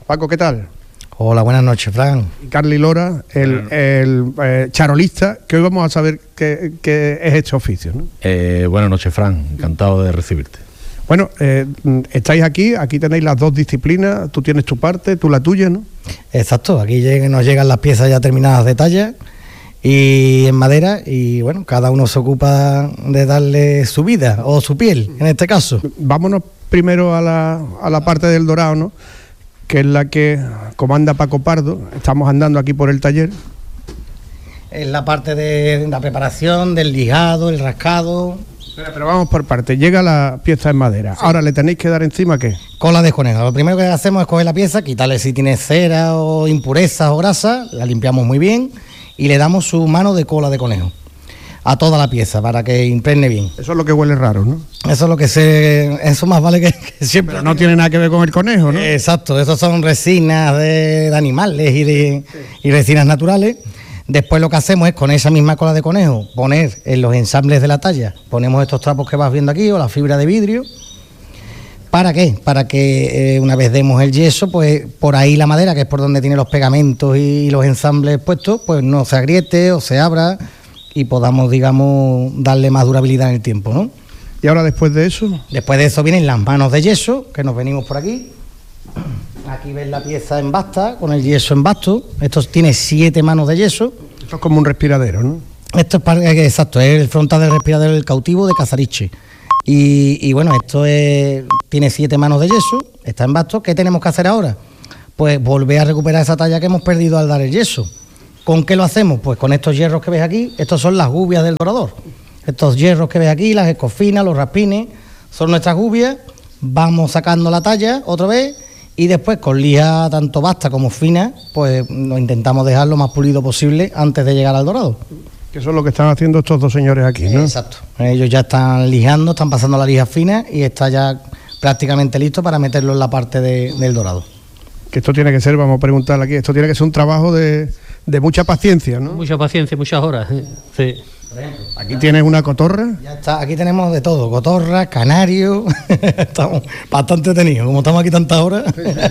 Paco, ¿qué tal? Hola, buenas noches, Fran. Y Carly Lora, el charolista, que hoy vamos a saber qué es este oficio, ¿no? Buenas noches, Fran, encantado de recibirte. Bueno, estáis aquí tenéis las dos disciplinas, tú tienes tu parte, tú la tuya, ¿no? Exacto, aquí nos llegan las piezas ya terminadas de talla y en madera, y bueno, cada uno se ocupa de darle su vida o su piel, en este caso. Vámonos primero a la parte del dorado, ¿no? Que es la que comanda Paco Pardo. Estamos andando aquí por el taller. Es la parte de la preparación, del lijado, el rascado. Pero vamos por partes. Llega la pieza en madera. Sí. Ahora, ¿le tenéis que dar encima qué? Cola de conejo. Lo primero que hacemos es coger la pieza, quitarle si tiene cera o impurezas o grasa, la limpiamos muy bien y le damos su mano de cola de conejo a toda la pieza para que impregne bien. Eso es lo que huele raro, ¿no? Eso es lo que eso más vale que siempre. Pero no tiene nada que ver con el conejo, ¿no? Exacto, esos son resinas de animales y resinas naturales. Después lo que hacemos es con esa misma cola de conejo poner en los ensambles de la talla, ponemos estos trapos que vas viendo aquí o la fibra de vidrio. ¿Para qué? Para que una vez demos el yeso, pues por ahí la madera, que es por donde tiene los pegamentos y los ensambles puestos, pues no se agriete o se abra y podamos, digamos, darle más durabilidad en el tiempo, ¿no? ¿Y ahora después de eso? Después de eso vienen las manos de yeso, que nos venimos por aquí. Aquí ves la pieza en basta, con el yeso en basto. Esto tiene 7 manos de yeso. Esto es como un respiradero, ¿no? Esto es exacto, es el frontal del respiradero del cautivo de Casariche. Y bueno, tiene 7 manos de yeso, está en basto. ¿Qué tenemos que hacer ahora? Pues volver a recuperar esa talla que hemos perdido al dar el yeso. ¿Con qué lo hacemos? Pues con estos hierros que ves aquí. Estos son las gubias del dorador. Estos hierros que ves aquí, las escofinas, los raspines, son nuestras gubias. Vamos sacando la talla otra vez y después con lija tanto basta como fina, pues nos intentamos dejar lo más pulido posible antes de llegar al dorado. Que eso es lo que están haciendo estos dos señores aquí, ¿no? Exacto. Ellos ya están lijando, están pasando la lija fina y está ya prácticamente listo para meterlo en la parte del dorado. Que esto tiene que ser, vamos a preguntarle aquí, esto tiene que ser un trabajo de mucha paciencia, ¿no? Mucha paciencia, muchas horas, sí. Aquí tienes una cotorra. Ya está, aquí tenemos de todo, cotorra, canario. Estamos bastante entretenidos, como estamos aquí tantas horas.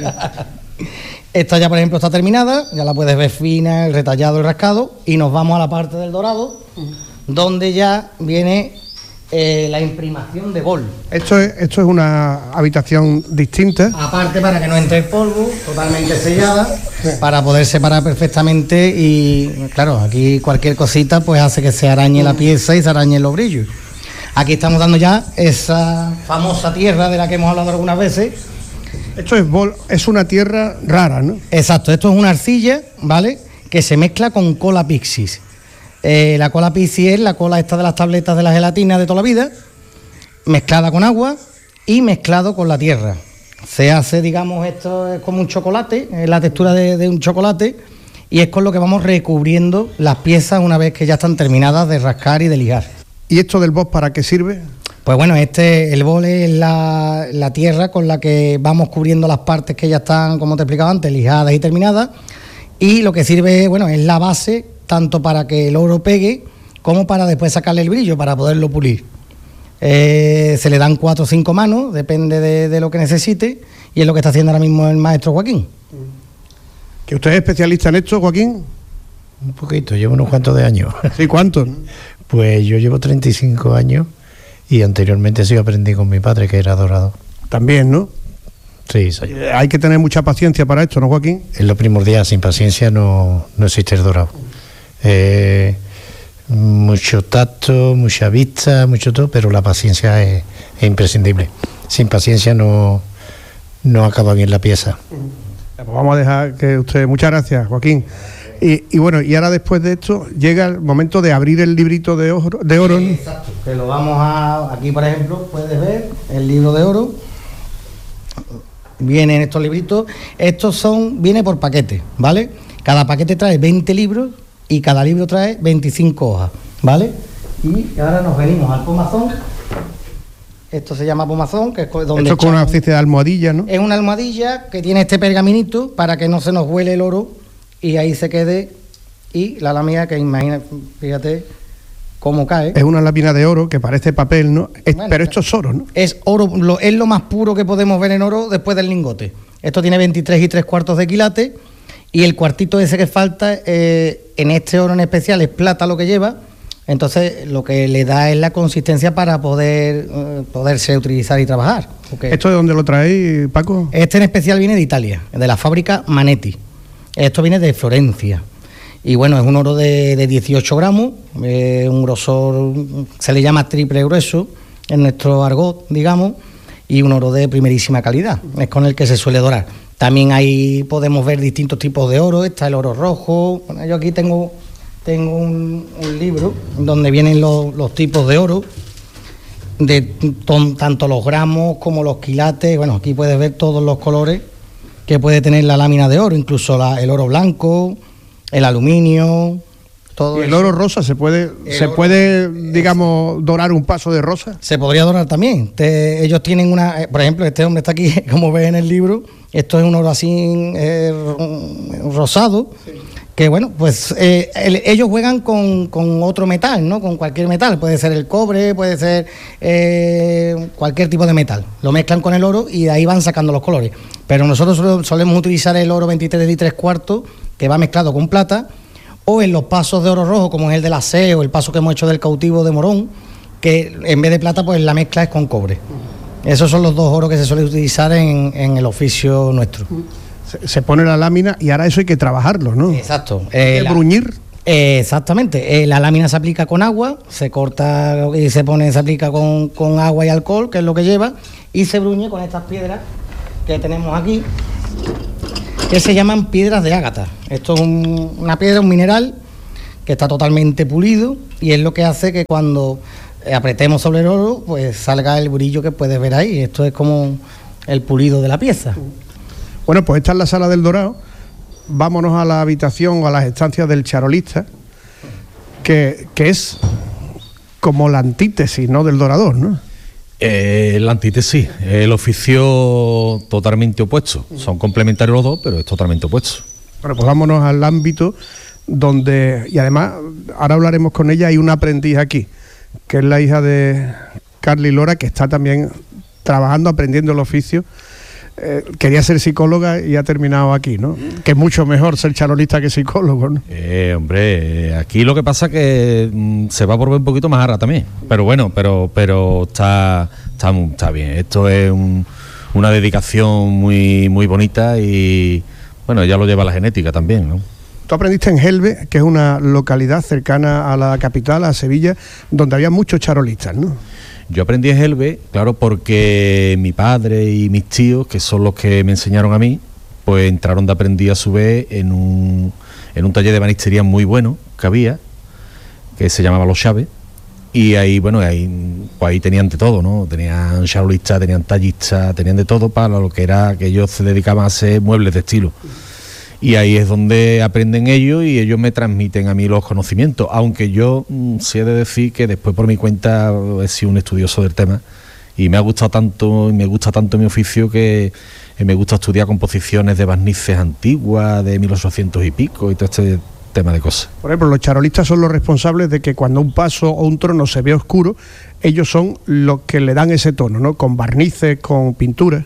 Esta ya, por ejemplo, está terminada, ya la puedes ver fina, el retallado, el rascado, y nos vamos a la parte del dorado, donde ya viene la imprimación de bol. Esto es una habitación distinta. Aparte, para que no entre el polvo, totalmente sellada, para poder separar perfectamente. Y claro, aquí cualquier cosita pues hace que se arañe la pieza y se arañen los brillos. Aquí estamos dando ya esa famosa tierra de la que hemos hablado algunas veces. Esto es una tierra rara, ¿no? Exacto, esto es una arcilla, ¿vale?, que se mezcla con cola pixis. La cola pixis es la cola esta de las tabletas de la gelatina de toda la vida, mezclada con agua y mezclado con la tierra. Se hace, digamos, esto es como un chocolate, es la textura de un chocolate, y es con lo que vamos recubriendo las piezas una vez que ya están terminadas de rascar y de lijar. ¿Y esto del bol para qué sirve? Pues bueno, el bol es la tierra con la que vamos cubriendo las partes que ya están, como te explicaba antes, lijadas y terminadas, y lo que sirve, bueno, es la base tanto para que el oro pegue como para después sacarle el brillo, para poderlo pulir. Se le dan 4 o 5 manos, depende de lo que necesite, y es lo que está haciendo ahora mismo el maestro Joaquín. ¿Que usted es especialista en esto, Joaquín? Un poquito, llevo unos cuantos de años. ¿Sí, cuántos? Pues yo llevo 35 años y anteriormente sí aprendí con mi padre, que era dorado. También, ¿no? Sí, soy. Hay que tener mucha paciencia para esto, ¿no, Joaquín? Es lo primordial, sin paciencia no existe el dorado. Mucho tacto, mucha vista, mucho todo, pero la paciencia es imprescindible. Sin paciencia no acaba bien la pieza. Pues vamos a dejar que usted... Muchas gracias, Joaquín. Y bueno, y ahora después de esto llega el momento de abrir el librito de oro, ¿no? Exacto, que lo vamos a... Aquí, por ejemplo, puedes ver el libro de oro. Vienen estos libritos. Viene por paquete, ¿vale? Cada paquete trae 20 libros y cada libro trae 25 hojas, ¿vale? Y ahora nos venimos al pomazón. Esto se llama pomazón, que es donde... Esto es con una especie de almohadilla, ¿no? Es una almohadilla que tiene este pergaminito para que no se nos huele el oro y ahí se quede. Y la lámina, que imagina, fíjate cómo cae. Es una lámina de oro que parece papel, ¿no? Pero esto es oro, ¿no? Es oro, es lo más puro que podemos ver en oro después del lingote. Esto tiene 23 3/4 de quilate, y el cuartito ese que falta, en este oro en especial, es plata lo que lleva. Entonces lo que le da es la consistencia para poderse utilizar y trabajar. ¿Esto de dónde lo traéis, Paco? Este en especial viene de Italia, de la fábrica Manetti. Esto viene de Florencia. Y bueno, es un oro de 18 gramos, un grosor, se le llama triple grueso en nuestro argot, digamos, y un oro de primerísima calidad, es con el que se suele dorar. También ahí podemos ver distintos tipos de oro, está el oro rojo. Bueno, yo aquí tengo un libro donde vienen los tipos de oro, tanto los gramos como los quilates. Bueno, aquí puedes ver todos los colores que puede tener la lámina de oro, incluso el oro blanco, el aluminio, todo. ¿Y el oro rosa se puede, digamos, dorar un paso de rosa? Se podría dorar también. Ellos tienen por ejemplo, este hombre está aquí, como ves en el libro, esto es un oro así rosado. Sí. Que bueno, pues ellos juegan con otro metal, ¿no? Con cualquier metal, puede ser el cobre, puede ser cualquier tipo de metal. Lo mezclan con el oro y de ahí van sacando los colores. Pero nosotros solemos utilizar el oro 23 3/4, que va mezclado con plata, o en los pasos de oro rojo, como es el del Aseo, el paso que hemos hecho del Cautivo de Morón, que en vez de plata, pues la mezcla es con cobre. Esos son los dos oros que se suele utilizar en el oficio nuestro. Se pone la lámina y ahora eso hay que trabajarlo, ¿no? Exacto. ¿Hay que bruñir? Exactamente. La lámina se aplica con agua, se corta y se aplica con agua y alcohol, que es lo que lleva, y se bruñe con estas piedras que tenemos aquí, que se llaman piedras de ágata. Esto es una piedra, un mineral que está totalmente pulido, y es lo que hace que cuando apretemos sobre el oro, pues salga el brillo que puedes ver ahí. Esto es como el pulido de la pieza. Bueno, pues esta es la Sala del Dorado. Vámonos a la habitación o a las estancias del charolista, que es como la antítesis, ¿no?, del dorador, ¿no? La antítesis, el oficio totalmente opuesto. Son complementarios los dos, pero es totalmente opuesto. Bueno, pues vámonos al ámbito donde, y además, ahora hablaremos con ella, hay un aprendiz aquí, que es la hija de Carly Lora, que está también trabajando, aprendiendo el oficio. Quería ser psicóloga y ha terminado aquí, ¿no? Que es mucho mejor ser charolista que psicólogo, ¿no? Hombre, aquí lo que pasa es que se va a volver un poquito más ara también. Pero bueno, pero está bien. Esto es una dedicación muy, muy bonita y, bueno, ya lo lleva la genética también, ¿no? Tú aprendiste en Gelbe, que es una localidad cercana a la capital, a Sevilla, donde había muchos charolistas, ¿no? Yo aprendí en Gelbe, claro, porque mi padre y mis tíos, que son los que me enseñaron a mí, pues entraron de aprendiz a su vez en un taller de banistería muy bueno que había, que se llamaba Los Chaves, y ahí, bueno, ahí tenían de todo, ¿no? Tenían charolistas, tenían tallistas, tenían de todo para lo que era, que ellos se dedicaban a hacer muebles de estilo. Y ahí es donde aprenden ellos y ellos me transmiten a mí los conocimientos, aunque yo sí he de decir que después por mi cuenta he sido un estudioso del tema y me gusta tanto mi oficio que me gusta estudiar composiciones de barnices antiguas de 1800 y pico y todo este tema de cosas. Por ejemplo, los charolistas son los responsables de que cuando un paso o un trono se ve oscuro, ellos son los que le dan ese tono, ¿no? Con barnices, con pinturas.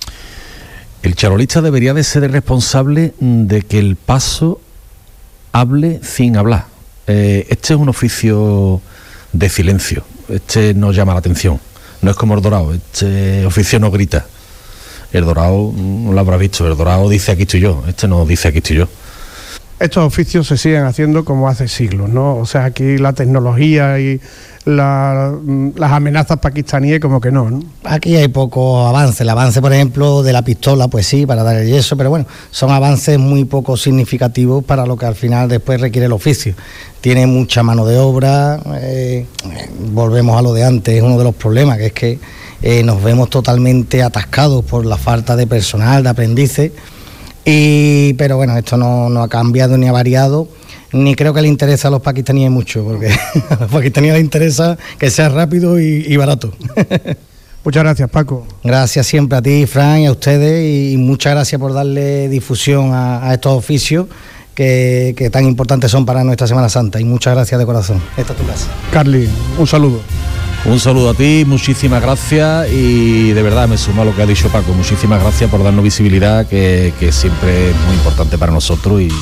El charolista debería de ser el responsable de que el paso hable sin hablar. Este es un oficio de silencio, este no llama la atención, no es como el dorado, este oficio no grita. El dorado, no lo habrás visto, el dorado dice aquí estoy yo, este no dice aquí estoy yo. Estos oficios se siguen haciendo como hace siglos, ¿no? O sea, aquí la tecnología y las amenazas pakistaníes como que no, ¿no? Aquí hay poco avance. El avance, por ejemplo, de la pistola, pues sí, para dar el yeso, pero bueno, son avances muy poco significativos para lo que al final después requiere el oficio. Tiene mucha mano de obra, volvemos a lo de antes, es uno de los problemas, que es que nos vemos totalmente atascados por la falta de personal, de aprendices, pero bueno, esto no ha cambiado ni ha variado. Ni creo que le interesa a los pakistaníes mucho, porque a los pakistaníes les interesa que sea rápido y barato. Muchas gracias, Paco. Gracias siempre a ti, Fran, y a ustedes, y muchas gracias por darle difusión a estos oficios que tan importantes son para nuestra Semana Santa, y muchas gracias de corazón. Esta es tu casa. Carly, un saludo. Un saludo a ti, muchísimas gracias y de verdad me sumo a lo que ha dicho Paco, muchísimas gracias por darnos visibilidad, que siempre es muy importante para nosotros. Y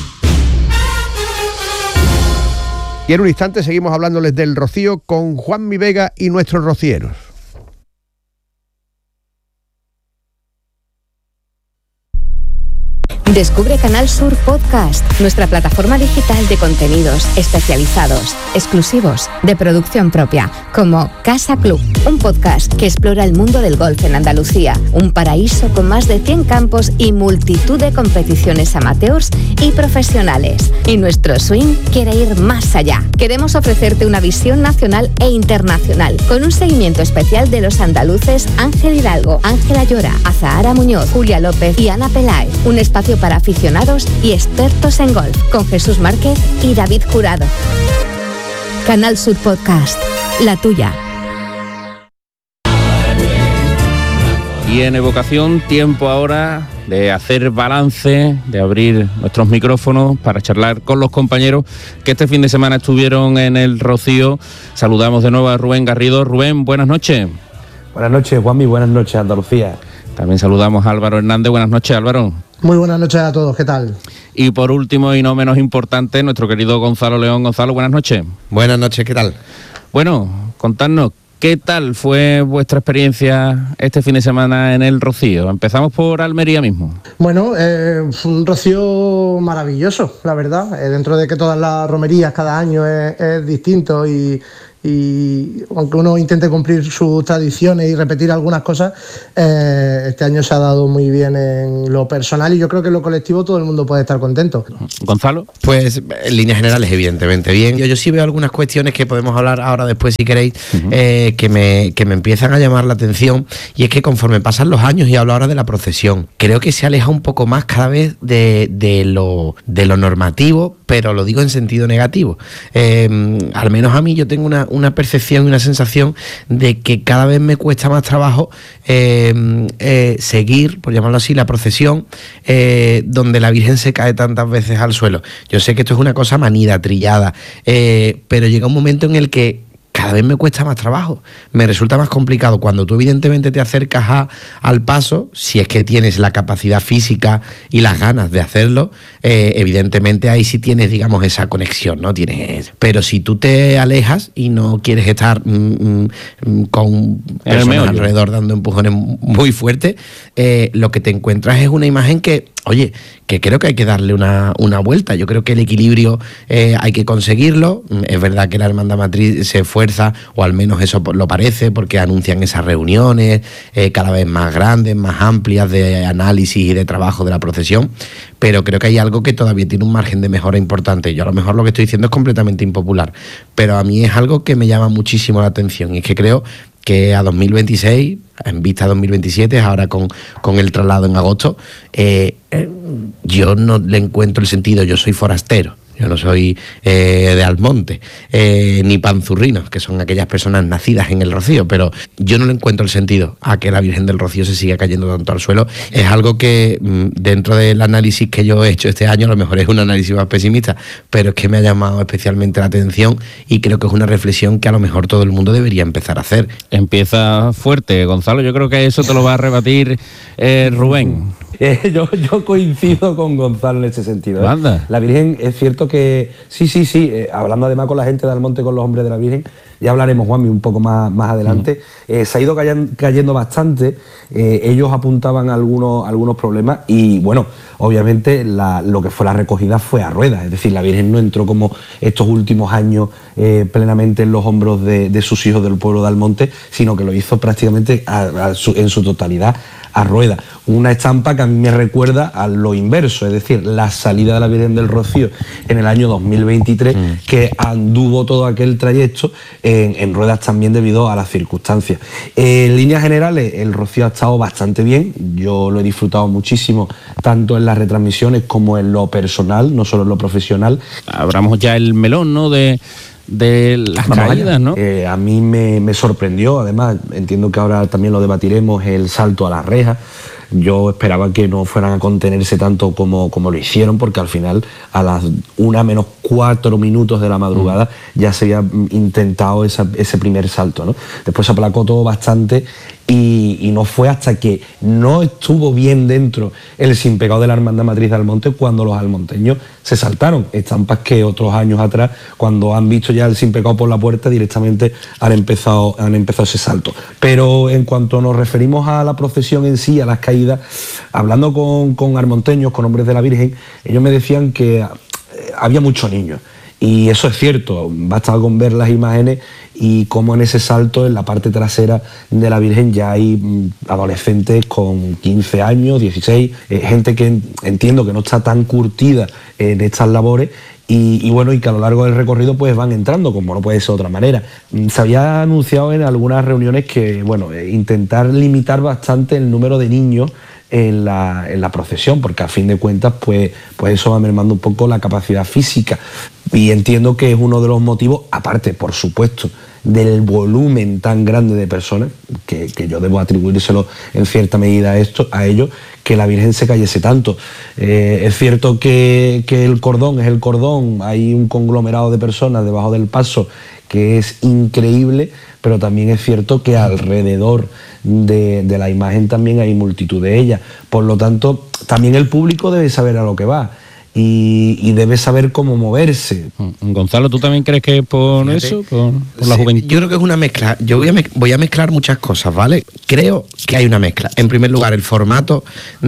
en un instante seguimos hablándoles del Rocío con Juanmi Vega y nuestros rocieros. Descubre Canal Sur Podcast, nuestra plataforma digital de contenidos especializados, exclusivos, de producción propia, como Casa Club, un podcast que explora el mundo del golf en Andalucía, un paraíso con más de 100 campos y multitud de competiciones amateurs y profesionales. Y nuestro swing quiere ir más allá. Queremos ofrecerte una visión nacional e internacional, con un seguimiento especial de los andaluces Ángel Hidalgo, Ángela Llora, Azahara Muñoz, Julia López y Ana Peláez. Un espacio para aficionados y expertos en golf, con Jesús Márquez y David Jurado. Canal Sur Podcast, la tuya. Y en Evocación, tiempo ahora de hacer balance, de abrir nuestros micrófonos para charlar con los compañeros que este fin de semana estuvieron en el Rocío. Saludamos de nuevo a Rubén Garrido. Rubén, buenas noches. Buenas noches, Juanmi, buenas noches, Andalucía. También saludamos a Álvaro Hernández. Buenas noches, Álvaro. Muy buenas noches a todos, ¿qué tal? Y por último y no menos importante, nuestro querido Gonzalo León. Gonzalo, buenas noches. Buenas noches, ¿qué tal? Bueno, contadnos, ¿qué tal fue vuestra experiencia este fin de semana en el Rocío? Empezamos por Almería mismo. Bueno, fue un Rocío maravilloso, la verdad. Dentro de que todas las romerías cada año es distinto y aunque uno intente cumplir sus tradiciones y repetir algunas cosas, este año se ha dado muy bien en lo personal y yo creo que en lo colectivo todo el mundo puede estar contento. Gonzalo. Pues en líneas generales evidentemente bien. Yo sí veo algunas cuestiones que podemos hablar ahora después si queréis, que me empiezan a llamar la atención, y es que conforme pasan los años, y hablo ahora de la procesión, creo que se aleja un poco más cada vez de lo normativo, pero lo digo en sentido negativo. Al menos a mí yo tengo una percepción y una sensación de que cada vez me cuesta más trabajo seguir, por llamarlo así, la procesión donde la Virgen se cae tantas veces al suelo. Yo sé que esto es una cosa manida, trillada, pero llega un momento en el que cada vez me cuesta más trabajo, me resulta más complicado. Cuando tú evidentemente te acercas al paso, si es que tienes la capacidad física y las ganas de hacerlo, evidentemente ahí sí tienes, digamos, esa conexión, ¿no? Pero si tú te alejas y no quieres estar con personas alrededor dando empujones muy fuertes, lo que te encuentras es una imagen que, oye, que creo que hay que darle una vuelta. Yo creo que el equilibrio hay que conseguirlo. Es verdad que la Hermandad Matriz se esfuerza, o al menos eso lo parece, porque anuncian esas reuniones cada vez más grandes, más amplias, de análisis y de trabajo de la procesión, pero creo que hay algo que todavía tiene un margen de mejora importante. Yo a lo mejor lo que estoy diciendo es completamente impopular, pero a mí es algo que me llama muchísimo la atención, y es que creo que a 2026, en vista de 2027, ahora con el traslado en agosto, yo no le encuentro el sentido. Yo soy forastero, yo no soy de Almonte, ni panzurrinos, que son aquellas personas nacidas en el Rocío, pero yo no le encuentro el sentido a que la Virgen del Rocío se siga cayendo tanto al suelo. Es algo que dentro del análisis que yo he hecho este año, a lo mejor es un análisis más pesimista, pero es que me ha llamado especialmente la atención, y creo que es una reflexión que a lo mejor todo el mundo debería empezar a hacer. Empieza fuerte, Gonzalo. Yo creo que eso te lo va a rebatir Rubén. Yo coincido con Gonzalo en ese sentido. Anda. La Virgen, es cierto que sí, hablando además con la gente de Almonte, con los hombres de la Virgen, ya hablaremos, Juanmi, un poco más adelante, se ha ido cayendo bastante. Ellos apuntaban algunos problemas, y bueno, obviamente lo que fue la recogida fue a ruedas, es decir, la Virgen no entró como estos últimos años plenamente en los hombros de sus hijos del pueblo de Almonte, sino que lo hizo prácticamente en su totalidad a rueda. Una estampa que a mí me recuerda a lo inverso, es decir, la salida de la Virgen del Rocío en el año 2023, que anduvo todo aquel trayecto en ruedas también debido a las circunstancias. En líneas generales, el Rocío ha estado bastante bien, yo lo he disfrutado muchísimo, tanto en las retransmisiones como en lo personal, no solo en lo profesional. Abramos ya el melón, ¿no?, de las caídas, ¿no? A mí me sorprendió, además, entiendo que ahora también lo debatiremos, el salto a la reja. Yo esperaba que no fueran a contenerse tanto como lo hicieron, porque al final a las 1:04 de la madrugada ya se había intentado ese primer salto, ¿no? Después se aplacó todo bastante y no fue hasta que no estuvo bien dentro el sin pecado de la Hermandad Matriz de Almonte cuando los almonteños se saltaron. Estampas que otros años atrás, cuando han visto ya el sin pecado por la puerta, directamente han empezado ese salto. Pero en cuanto nos referimos a la procesión en sí, a las caídas, hablando con almonteños, con hombres de la Virgen, ellos me decían que había muchos niños. Y eso es cierto, basta con ver las imágenes y cómo en ese salto, en la parte trasera de la Virgen, ya hay adolescentes con 15 años, 16, gente que entiendo que no está tan curtida en estas labores y bueno, y que a lo largo del recorrido pues van entrando, como no puede ser de otra manera. Se había anunciado en algunas reuniones que, bueno, intentar limitar bastante el número de niños en la procesión, porque a fin de cuentas pues eso va mermando un poco la capacidad física, y entiendo que es uno de los motivos, aparte por supuesto del volumen tan grande de personas, que yo debo atribuírselo en cierta medida a ello, que la Virgen se cayese tanto. Es cierto que el cordón es el cordón, hay un conglomerado de personas debajo del paso que es increíble, pero también es cierto que alrededor de la imagen también hay multitud de ellas. Por lo tanto, también el público debe saber a lo que va y debe saber cómo moverse. Gonzalo, ¿tú también crees que es por eso? ¿Por la juventud? Yo creo que es una mezcla. Yo voy a mezclar muchas cosas, ¿vale? Creo que hay una mezcla. En primer lugar, el formato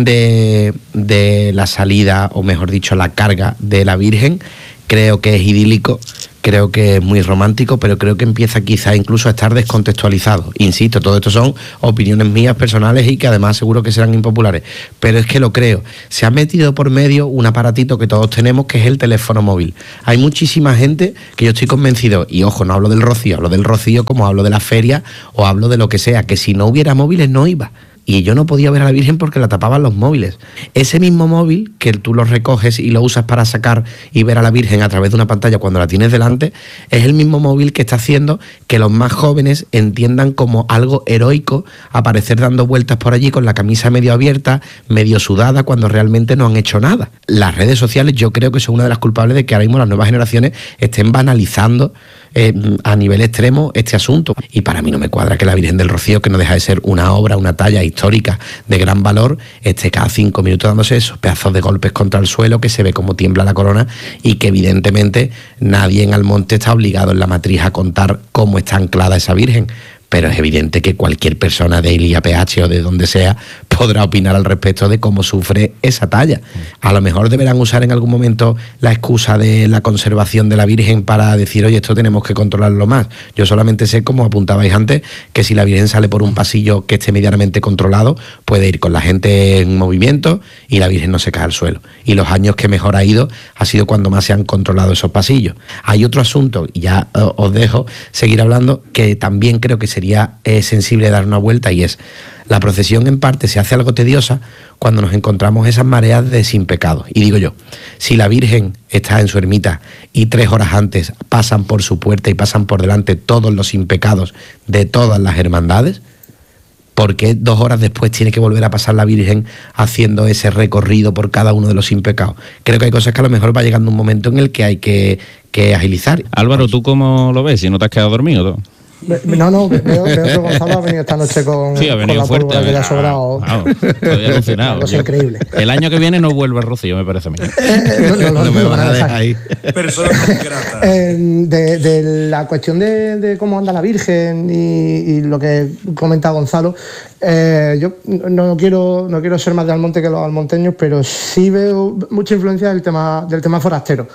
de la salida, o mejor dicho, la carga de la Virgen, creo que es idílico. Creo que es muy romántico, pero creo que empieza quizá incluso a estar descontextualizado. Insisto, todo esto son opiniones mías personales y que además seguro que serán impopulares, pero es que lo creo. Se ha metido por medio un aparatito que todos tenemos, que es el teléfono móvil. Hay muchísima gente que yo estoy convencido, y ojo, no hablo del Rocío como hablo de la feria o hablo de lo que sea, que si no hubiera móviles no iba. Y yo no podía ver a la Virgen porque la tapaban los móviles. Ese mismo móvil, que tú lo recoges y lo usas para sacar y ver a la Virgen a través de una pantalla cuando la tienes delante, es el mismo móvil que está haciendo que los más jóvenes entiendan como algo heroico aparecer dando vueltas por allí con la camisa medio abierta, medio sudada, cuando realmente no han hecho nada. Las redes sociales yo creo que son una de las culpables de que ahora mismo las nuevas generaciones estén banalizando a nivel extremo este asunto. Y para mí no me cuadra que la Virgen del Rocío, que no deja de ser una obra, una talla histórica de gran valor, esté cada 5 minutos dándose esos pedazos de golpes contra el suelo, que se ve cómo tiembla la corona, y que evidentemente nadie en Almonte está obligado en la matriz a contar cómo está anclada esa Virgen. Pero es evidente que cualquier persona de IAPH o de donde sea podrá opinar al respecto de cómo sufre esa talla. A lo mejor deberán usar en algún momento la excusa de la conservación de la Virgen para decir, oye, esto tenemos que controlarlo más. Yo solamente sé, como apuntabais antes, que si la Virgen sale por un pasillo que esté medianamente controlado, puede ir con la gente en movimiento y la Virgen no se cae al suelo. Y los años que mejor ha ido ha sido cuando más se han controlado esos pasillos. Hay otro asunto, y ya os dejo seguir hablando, que también creo que sería sensible dar una vuelta, y es: la procesión en parte se hace algo tediosa cuando nos encontramos esas mareas de sin pecado. Y digo yo, si la Virgen está en su ermita y 3 horas antes pasan por su puerta y pasan por delante todos los sin pecados de todas las hermandades, ¿por qué 2 horas después tiene que volver a pasar la Virgen haciendo ese recorrido por cada uno de los sin pecados? Creo que hay cosas que a lo mejor va llegando un momento en el que hay que agilizar. Álvaro, ¿tú cómo lo ves? Si no te has quedado dormido. No, veo que Gonzalo ha venido esta noche con la pólvora que le ha sobrado. Estoy alucinado. Es increíble. El año que viene no vuelve el Rocío, me parece a mí. No me van a dejar ahí. De la cuestión de cómo anda la Virgen y lo que comenta Gonzalo, yo no quiero ser más de Almonte que los almonteños, pero sí veo mucha influencia del tema forastero.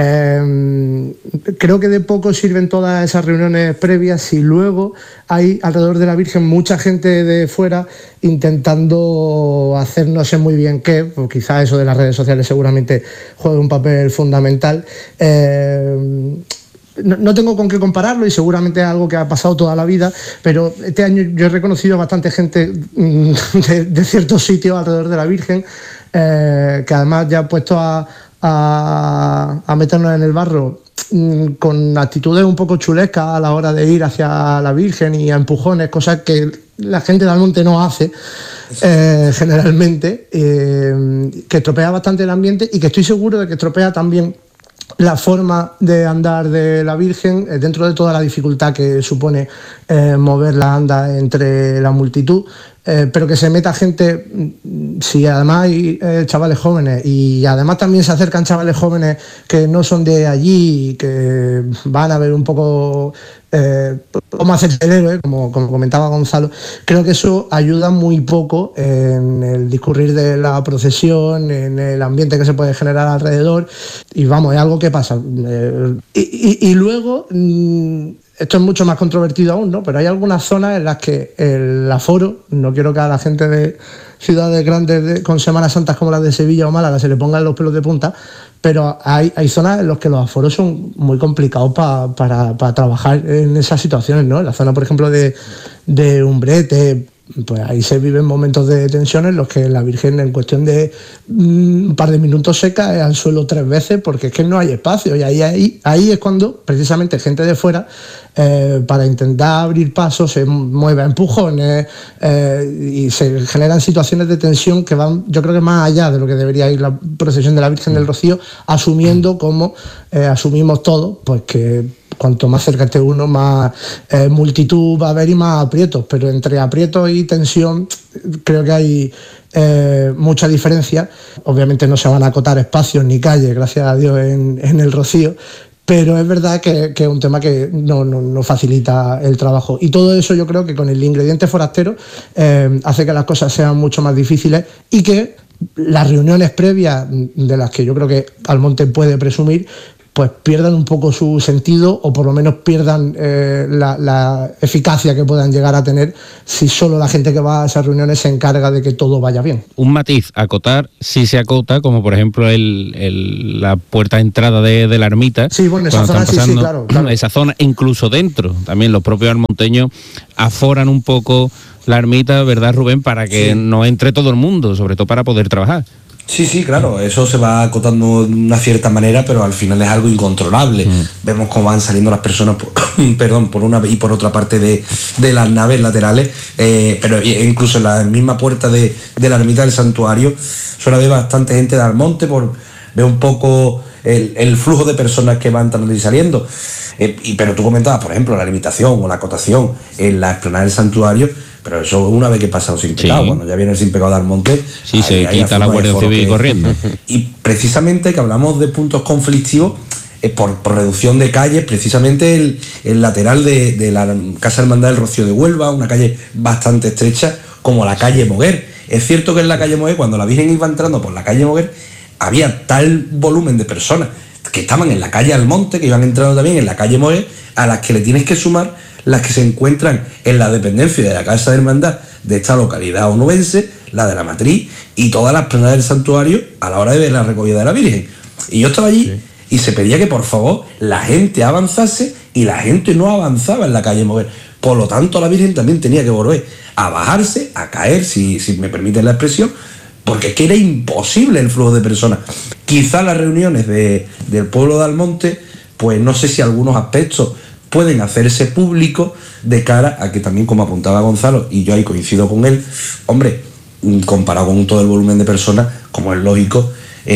Creo que de poco sirven todas esas reuniones previas si luego hay alrededor de la Virgen mucha gente de fuera intentando hacer no sé muy bien qué, pues quizás eso de las redes sociales seguramente juegue un papel fundamental. No tengo con qué compararlo y seguramente es algo que ha pasado toda la vida, pero este año yo he reconocido a bastante gente de ciertos sitios alrededor de la Virgen, que además ya ha puesto a meternos en el barro con actitudes un poco chulescas a la hora de ir hacia la Virgen y a empujones, cosas que la gente de Almonte no hace generalmente, que estropea bastante el ambiente y que estoy seguro de que estropea también la forma de andar de la Virgen dentro de toda la dificultad que supone mover la anda entre la multitud, pero que se meta gente, si además hay chavales jóvenes y además también se acercan chavales jóvenes que no son de allí, que van a ver un poco cómo hacer el héroe, como comentaba Gonzalo. Creo que eso ayuda muy poco en el discurrir de la procesión, en el ambiente que se puede generar alrededor, y vamos, es algo que pasa. Y luego, esto es mucho más controvertido aún, ¿no? Pero hay algunas zonas en las que el aforo, no quiero que a la gente de ciudades grandes con Semanas Santas como las de Sevilla o Málaga se le pongan los pelos de punta, pero hay zonas en las que los aforos son muy complicados para trabajar en esas situaciones, ¿no? En la zona, por ejemplo, de Umbrete, pues ahí se viven momentos de tensión en los que la Virgen, en cuestión de un par de minutos, se cae al suelo 3 veces porque es que no hay espacio, y ahí es cuando precisamente gente de fuera, para intentar abrir pasos, se mueve a empujones, y se generan situaciones de tensión que van, yo creo que más allá de lo que debería ir la procesión de la Virgen del Rocío, asumiendo como asumimos todos, pues que cuanto más cerca esté uno, más multitud va a haber y más aprietos, pero entre aprietos y tensión creo que hay mucha diferencia. Obviamente no se van a acotar espacios ni calles, gracias a Dios, en el Rocío, pero es verdad que es un tema que no facilita el trabajo. Y todo eso yo creo que con el ingrediente forastero hace que las cosas sean mucho más difíciles, y que las reuniones previas, de las que yo creo que Almonte puede presumir, pues pierdan un poco su sentido, o por lo menos pierdan la eficacia que puedan llegar a tener si solo la gente que va a esas reuniones se encarga de que todo vaya bien. Un matiz, acotar, sí se acota, como por ejemplo la puerta de entrada de la ermita. Sí, bueno, esa zona sí, claro. Esa zona, incluso dentro, también los propios almonteños aforan un poco la ermita, ¿verdad, Rubén? Para que no entre todo el mundo, sobre todo para poder trabajar. Sí, claro, eso se va acotando de una cierta manera, pero al final es algo incontrolable. Vemos cómo van saliendo las personas por una y por otra parte de las naves laterales, pero incluso en la misma puerta de la ermita del santuario suele haber bastante gente de Almonte, por ver un poco el flujo de personas que van entrando y saliendo. Pero tú comentabas, por ejemplo, la limitación o la acotación en la explanada del santuario, pero eso una vez que pasa sin pecado, cuando ya viene el sin pecado de Almonte, se quita la Guardia Civil corriendo. Y precisamente que hablamos de puntos conflictivos, por reducción de calles, precisamente el lateral de la Casa Hermandad del Rocío de Huelva, una calle bastante estrecha, como la calle Moguer. Es cierto que en la calle Moguer, cuando la Virgen iba entrando por la calle Moguer, había tal volumen de personas que estaban en la calle Almonte, que iban entrando también en la calle Moguer, a las que le tienes que sumar las que se encuentran en la dependencia de la Casa de Hermandad de esta localidad onubense, la de la Matriz, y todas las plenas del santuario a la hora de ver la recogida de la Virgen. Y yo estaba allí y se pedía que por favor la gente avanzase, y la gente no avanzaba en la calle Moguer. Por lo tanto, la Virgen también tenía que volver a bajarse, a caer, si me permiten la expresión, porque es que era imposible el flujo de personas. Quizá las reuniones del pueblo de Almonte, pues no sé si algunos aspectos pueden hacerse públicos de cara a que también, como apuntaba Gonzalo, y yo ahí coincido con él, hombre, comparado con todo el volumen de personas, como es lógico,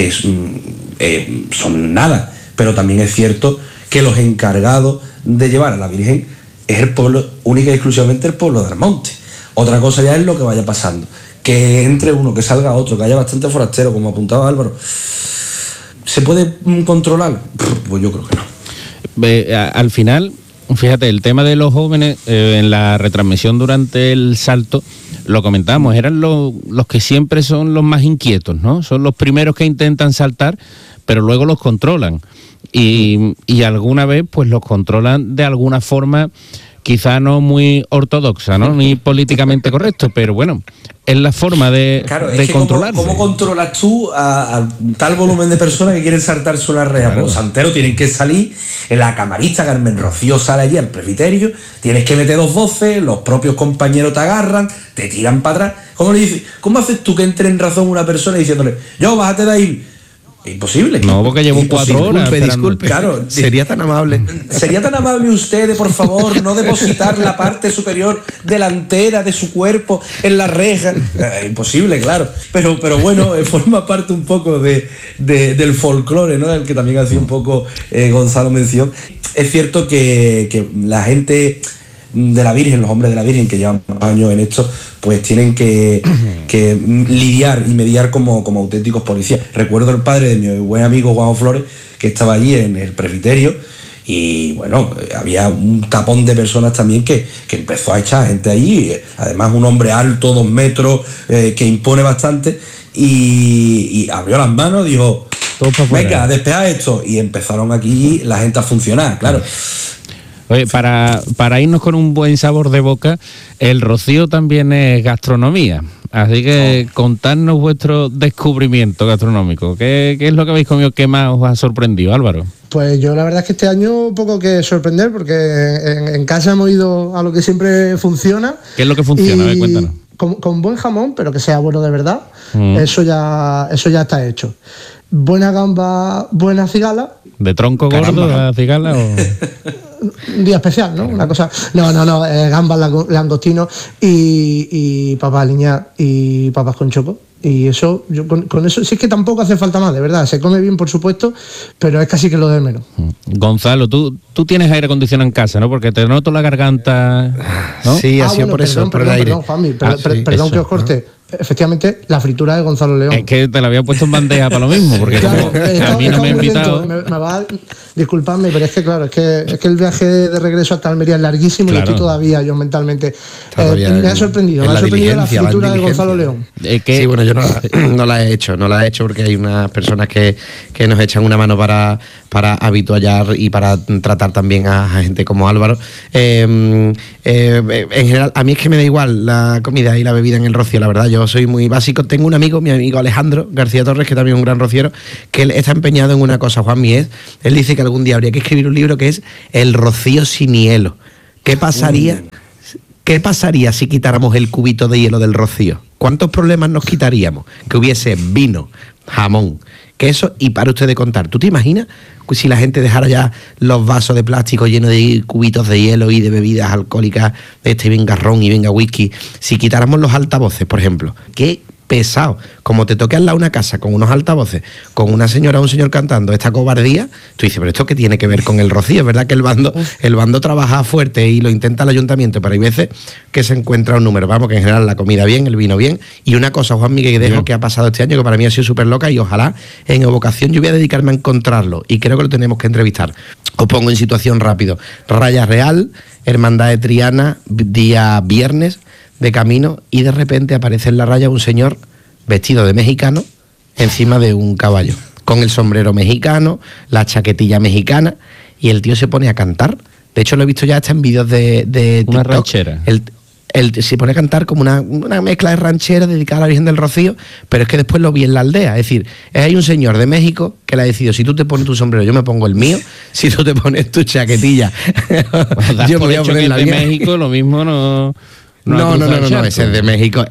son nada. Pero también es cierto que los encargados de llevar a la Virgen es el pueblo, única y exclusivamente el pueblo de Almonte. Otra cosa ya es lo que vaya pasando, que entre uno, que salga otro, que haya bastante forastero, como apuntaba Álvaro. ¿Se puede controlar? Pues yo creo que no. Al final, fíjate, el tema de los jóvenes, en la retransmisión durante el salto, lo comentamos, eran los que siempre son los más inquietos, ¿no? Son los primeros que intentan saltar, pero luego los controlan. Y alguna vez pues los controlan de alguna forma quizá no muy ortodoxa, ¿no? Ni políticamente correcto, pero bueno, es la forma de controlarse. ¿Cómo controlas tú a tal volumen de personas que quieren saltarse una reja? Claro. Los santeros tienen que salir, en la camarista Carmen Rocío sale allí al presbiterio, tienes que meter 2 voces, los propios compañeros te agarran, te tiran para atrás. ¿Cómo haces tú que entre en razón una persona diciéndole, yo, bájate de ahí? Imposible. No, porque llevo 4 horas. Disculpe. Claro, sería tan amable. ¿Sería tan amable usted de, por favor, no depositar la parte superior delantera de su cuerpo en la reja? Imposible, claro. Pero bueno, forma parte un poco del folclore, ¿no? Del que también hacía un poco Gonzalo mención. Es cierto que la gente de la Virgen, los hombres de la Virgen que llevan años en esto, pues tienen que lidiar y mediar como auténticos policías. Recuerdo el padre de mi buen amigo Juanjo Flores, que estaba allí en el presbiterio, y bueno, había un tapón de personas también que empezó a echar gente allí, además un hombre alto, 2 metros, que impone bastante, y abrió las manos, dijo, venga, despejad esto, y empezaron aquí la gente a funcionar, claro. Oye, para irnos con un buen sabor de boca, el Rocío también es gastronomía. Así que contadnos vuestro descubrimiento gastronómico. ¿Qué es lo que habéis comido que más os ha sorprendido, Álvaro? Pues yo la verdad es que este año poco que sorprender, porque en casa hemos ido a lo que siempre funciona. ¿Qué es lo que funciona? A ver, cuéntanos. Con buen jamón, pero que sea bueno de verdad. Eso ya está hecho. Buena gamba, buena cigala. ¿De tronco gordo la cigala o...? Un día especial, ¿no? Una cosa... No, gambas, langostinos y papas aliñadas y papas con choco. Y eso, yo con eso, sí es que tampoco hace falta más, de verdad. Se come bien, por supuesto, pero es casi que lo de menos. Gonzalo, tú tienes aire acondicionado en casa, ¿no? Porque te noto la garganta, ¿no? Sí, ha sido por eso, por el aire. Perdón, Juanmi, perdón que os corte. Efectivamente, la fritura de Gonzalo León. Es que te la había puesto en bandeja para lo mismo, porque claro, a mí no me ha invitado. Me va a disculparme, pero es que claro, es que el viaje de regreso hasta Almería es larguísimo, claro. Y estoy todavía yo mentalmente. Me ha sorprendido la fritura de Gonzalo León. Sí, bueno, yo no la he hecho porque hay unas personas que nos echan una mano para habituallar y para tratar también a gente como Álvaro. En general, a mí es que me da igual la comida y la bebida en el Rocío, la verdad. Yo soy muy básico. Tengo un amigo, mi amigo Alejandro García Torres, que también es un gran rociero, que él está empeñado en una cosa, Juan Mies. Él dice que algún día habría que escribir un libro que es El Rocío sin hielo. ¿Qué pasaría si quitáramos el cubito de hielo del Rocío? ¿Cuántos problemas nos quitaríamos? Que hubiese vino, jamón, queso y para usted de contar. ¿Tú te imaginas si la gente dejara ya los vasos de plástico llenos de cubitos de hielo y de bebidas alcohólicas, venga ron y venga whisky? Si quitáramos los altavoces, por ejemplo, qué pesado. Como te toque al lado una casa con unos altavoces, con una señora o un señor cantando esta cobardía, tú dices, pero ¿esto qué tiene que ver con el Rocío? Es verdad que el bando trabaja fuerte y lo intenta el ayuntamiento, pero hay veces que se encuentra un número. Vamos, que en general la comida bien, el vino bien. Y una cosa, Juan Miguel, que dejo que ha pasado este año, que para mí ha sido súper loca, y ojalá en Evocación yo voy a dedicarme a encontrarlo, y creo que lo tenemos que entrevistar. Os pongo en situación rápido. Raya Real, Hermandad de Triana, día viernes, de camino, y de repente aparece en la raya un señor vestido de mexicano encima de un caballo, con el sombrero mexicano, la chaquetilla mexicana, y el tío se pone a cantar. De hecho, lo he visto ya hasta en vídeos de una TikTok. Ranchera. Él se pone a cantar como una mezcla de ranchera dedicada a la Virgen del Rocío, pero es que después lo vi en la aldea. Es decir, hay un señor de México que le ha decidido, si tú te pones tu sombrero, yo me pongo el mío, si tú te pones tu chaquetilla, yo me voy a poner la de México, lo mismo no... No, ese es de México,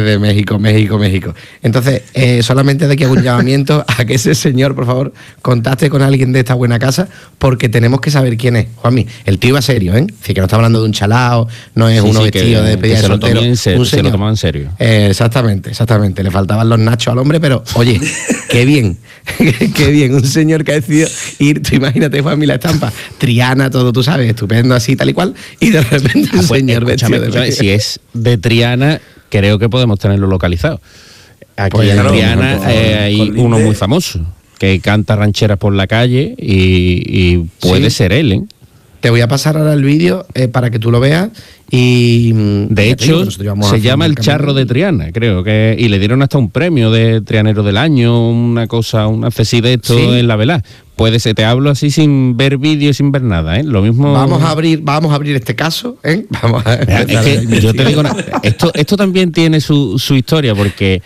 México. Entonces, solamente de que hago un llamamiento a que ese señor, por favor, contacte con alguien de esta buena casa, porque tenemos que saber quién es. Juanmi, el tío iba serio, ¿eh? Es que no está hablando de un chalao, no es uno vestido de despedida de soltero. Se lo tomaba en serio. Exactamente. Le faltaban los nachos al hombre, pero, oye, qué bien, un señor que ha decidido ir, tú imagínate, Juanmi, la estampa, Triana, todo, tú sabes, estupendo, así, tal y cual, y de repente un señor vestido de si es de Triana, creo que podemos tenerlo localizado. Aquí pues en Triana hay uno muy famoso que canta rancheras por la calle y puede ser él, ¿eh? Te voy a pasar ahora el vídeo para que tú lo veas. Y de hecho se llama El Charro de Triana, creo que, y le dieron hasta un premio de Trianero del Año, una accesi de esto en la velá. Puede ser, te hablo así sin ver vídeo y sin ver nada, ¿eh? Lo mismo. Vamos a abrir este caso, ¿eh? Yo te digo, esto también tiene su historia, porque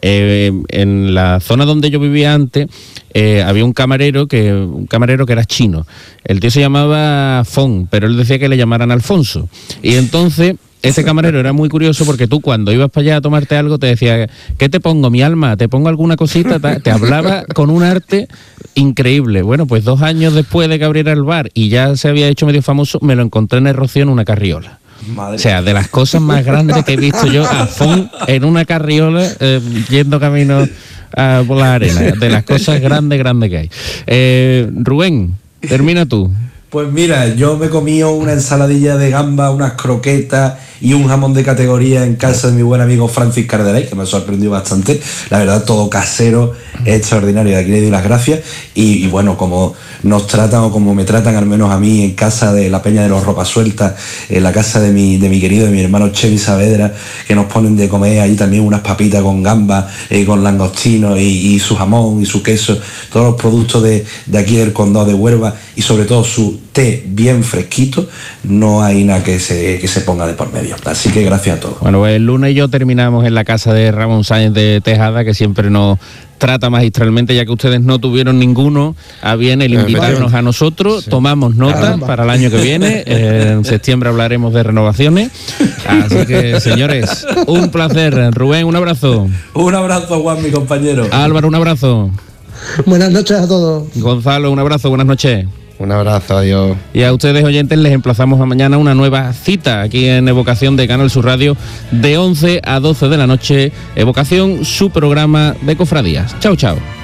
en la zona donde yo vivía antes había un camarero que era chino. El tío se llamaba Fon, pero él decía que le llamaran Alfonso. Y entonces Este camarero era muy curioso porque tú cuando ibas para allá a tomarte algo te decía, ¿qué te pongo, mi alma? ¿Te pongo alguna cosita? Te hablaba con un arte increíble. Bueno, pues 2 años después de que abriera el bar y ya se había hecho medio famoso, me lo encontré en el Rocío en una carriola. Madre. O sea, de las cosas más grandes que he visto yo a Fon en una carriola yendo camino por la arena. De las cosas grandes que hay. Rubén, termina tú. Pues mira, yo me comí una ensaladilla de gamba, unas croquetas y un jamón de categoría en casa de mi buen amigo Francis Cardelay, que me sorprendió bastante. La verdad, todo casero, extraordinario. Aquí le doy las gracias. Y bueno, como nos tratan o como me tratan al menos a mí en casa de la Peña de los Ropas Sueltas, en la casa de mi querido, de mi hermano Chevy Saavedra, que nos ponen de comer ahí también unas papitas con gamba, con langostino y su jamón y su queso, todos los productos de aquí del condado de Huelva y sobre todo su té bien fresquito, no hay nada que se ponga de por medio. Así que gracias a todos. Bueno, pues el lunes y yo terminamos en la casa de Ramón Sáenz de Tejada, que siempre nos trata magistralmente, ya que ustedes no tuvieron ninguno a bien el invitarnos a nosotros. Sí. Tomamos nota para el año que viene. En septiembre hablaremos de renovaciones. Así que, señores, un placer. Rubén, un abrazo. Un abrazo, Juan, mi compañero. Álvaro, un abrazo. Buenas noches a todos. Gonzalo, un abrazo, buenas noches. Un abrazo, adiós. Y a ustedes, oyentes, les emplazamos a mañana una nueva cita aquí en Evocación de Canal Sur Radio de 11 a 12 de la noche. Evocación, su programa de cofradías. Chao, chao.